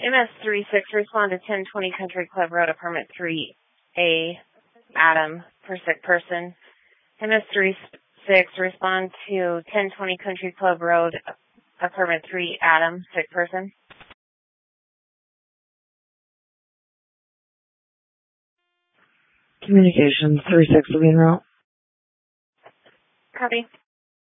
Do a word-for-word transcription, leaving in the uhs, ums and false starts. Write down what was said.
M S three six, respond to ten twenty Country Club Road, apartment three A, Adam, for sick person. M S three six, respond to ten twenty Country Club Road, apartment three, Adam, sick person. Communications, three six will be en route. Copy.